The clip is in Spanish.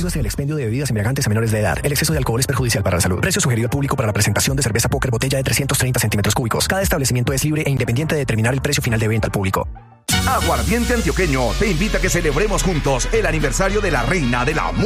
Abstúdase del expendio de bebidas embriagantes a menores de edad. El exceso de alcohol es perjudicial para la salud. Precio sugerido al público para la presentación de cerveza Póker botella de 330 centímetros cúbicos. Cada establecimiento es libre e independiente de determinar el precio final de venta al público. Aguardiente Antioqueño te invita a que celebremos juntos el aniversario de la reina de la música